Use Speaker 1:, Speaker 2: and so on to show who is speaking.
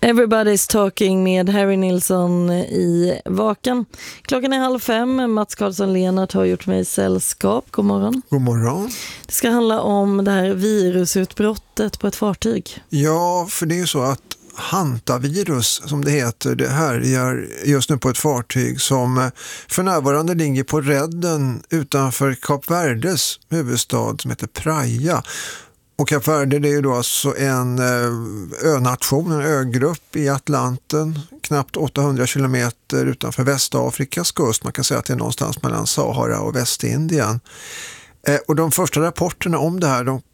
Speaker 1: Everybody's Talking med Harry Nilsson i Vaken. Klockan är 4:30. Mats Karlsson-Lenart har gjort mig sällskap. God morgon.
Speaker 2: God morgon.
Speaker 1: Det ska handla om det här virusutbrottet på ett fartyg.
Speaker 2: Ja, för det är ju så att hantavirus, som det heter, det härjar just nu på ett fartyg som för närvarande ligger på redden utanför Kap Verdes huvudstad som heter Praia. Och Kap Verde, det är ju då alltså en önation, en ögrupp i Atlanten, knappt 800 kilometer utanför Västafrikas kust. Man kan säga att det är någonstans mellan Sahara och Västindien. Och de första rapporterna om det här, de